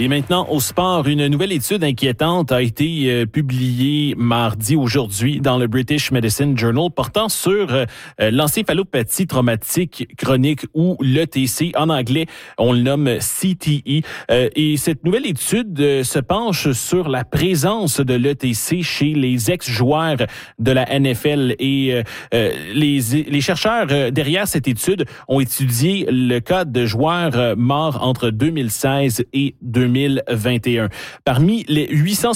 Et maintenant, au sport, une nouvelle étude inquiétante a été publiée mardi aujourd'hui dans le British Medicine Journal portant sur l'encéphalopathie traumatique chronique ou l'ETC. En anglais, on le nomme CTE. Et cette nouvelle étude se penche sur la présence de l'ETC chez les ex-joueurs de la NFL. Et les chercheurs derrière cette étude ont étudié le cas de joueurs morts entre 2016 et 2021. Parmi les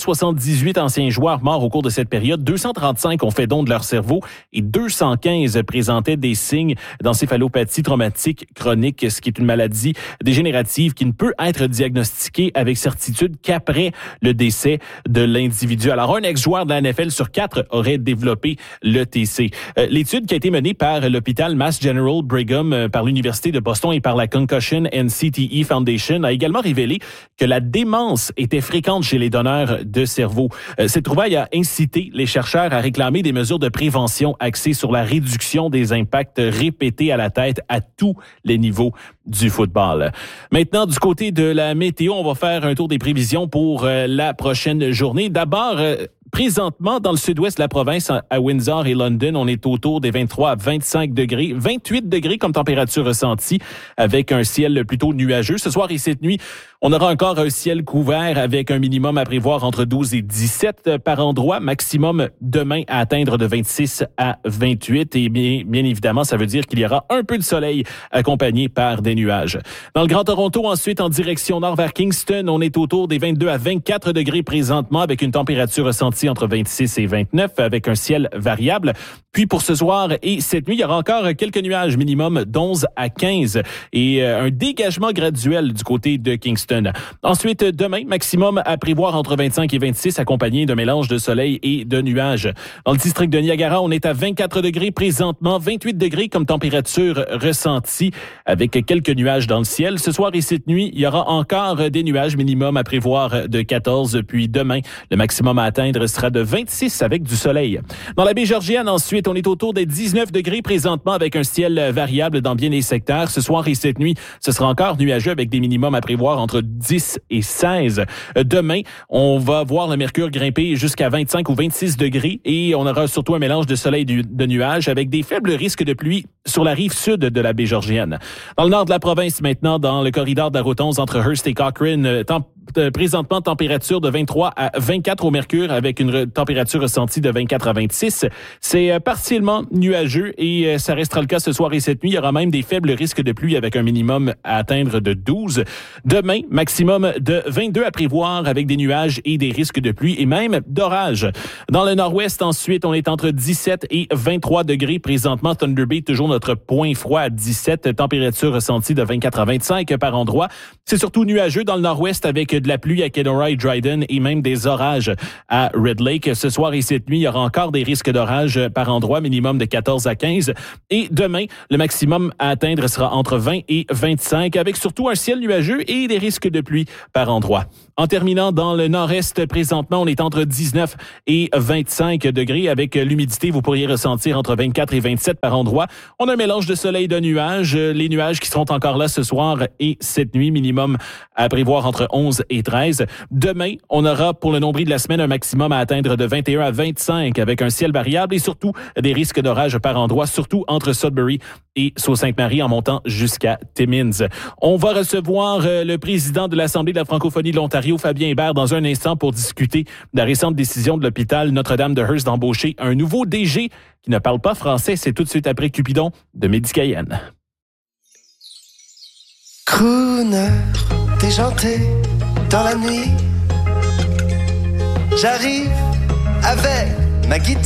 878 anciens joueurs morts au cours de cette période, 235 ont fait don de leur cerveau et 215 présentaient des signes d'encéphalopathie traumatique chronique, ce qui est une maladie dégénérative qui ne peut être diagnostiquée avec certitude qu'après le décès de l'individu. Alors, un ex-joueur de la NFL sur 4 aurait développé l'ETC. L'étude qui a été menée par l'hôpital Mass General Brigham, par l'Université de Boston et par la Concussion and CTE Foundation a également révélé que la démence était fréquente chez les donneurs de cerveau. Cette trouvaille a incité les chercheurs à réclamer des mesures de prévention axées sur la réduction des impacts répétés à la tête à tous les niveaux du football. Maintenant, du côté de la météo, on va faire un tour des prévisions pour la prochaine journée. D'abord, présentement, dans le sud-ouest de la province, à Windsor et London, on est autour des 23 à 25 degrés, 28 degrés comme température ressentie, avec un ciel plutôt nuageux. Ce soir et cette nuit, on aura encore un ciel couvert avec un minimum à prévoir entre 12 et 17 par endroit, maximum demain à atteindre de 26 à 28. Et bien évidemment, ça veut dire qu'il y aura un peu de soleil accompagné par des nuages. Dans le Grand Toronto, ensuite, en direction nord vers Kingston, on est autour des 22 à 24 degrés présentement avec une température ressentie entre 26 et 29 avec un ciel variable. Puis pour ce soir et cette nuit, il y aura encore quelques nuages minimum d'11 à 15 et un dégagement graduel du côté de Kingston. Ensuite, demain, maximum à prévoir entre 25 et 26 accompagné d'un mélange de soleil et de nuages. Dans le district de Niagara, on est à 24 degrés présentement, 28 degrés comme température ressentie avec quelques nuages dans le ciel. Ce soir et cette nuit, il y aura encore des nuages minimum à prévoir de 14. Puis demain, le maximum à atteindre sera de 26 avec du soleil. Dans la baie Georgienne, ensuite, on est autour des 19 degrés présentement avec un ciel variable dans bien des secteurs. Ce soir et cette nuit, ce sera encore nuageux avec des minimums à prévoir entre 10 et 16. Demain, on va voir le mercure grimper jusqu'à 25 ou 26 degrés et on aura surtout un mélange de soleil et de nuages avec des faibles risques de pluie sur la rive sud de la baie Georgienne. Dans le nord de la province maintenant, dans le corridor de la Rotonde entre Hearst et Cochrane, présentement température de 23 à 24 au mercure avec une température ressentie de 24 à 26. C'est partiellement nuageux et ça restera le cas ce soir et cette nuit. Il y aura même des faibles risques de pluie avec un minimum à atteindre de 12. Demain, maximum de 22 à prévoir avec des nuages et des risques de pluie et même d'orage. Dans le nord-ouest, ensuite, on est entre 17 et 23 degrés. Présentement, Thunder Bay, toujours notre point froid à 17. Température ressentie de 24 à 25 par endroit. C'est surtout nuageux dans le nord-ouest avec de la pluie à Kenora et Dryden et même des orages à Red Lake. Ce soir et cette nuit, il y aura encore des risques d'orage par endroit, minimum de 14 à 15. Et demain, le maximum à atteindre sera entre 20 et 25 avec surtout un ciel nuageux et des risques de pluie par endroit. En terminant dans le nord-est, présentement, on est entre 19 et 25 degrés. Avec l'humidité, vous pourriez ressentir entre 24 et 27 par endroit. On a un mélange de soleil et de nuages. Les nuages qui seront encore là ce soir et cette nuit, minimum à prévoir entre 11 et 13. Demain, on aura pour le nombril de la semaine un maximum à atteindre de 21 à 25 avec un ciel variable et surtout des risques d'orage par endroit, surtout entre Sudbury et Sault-Sainte-Marie en montant jusqu'à Timmins. On va recevoir le président de l'Assemblée de la francophonie de l'Ontario, Fabien Hébert, dans un instant pour discuter de la récente décision de l'hôpital Notre-Dame de Hearst d'embaucher un nouveau DG qui ne parle pas français. C'est tout de suite après Cupidon de Médicayenne. Crooner, déjanté dans la nuit. J'arrive avec ma guitare.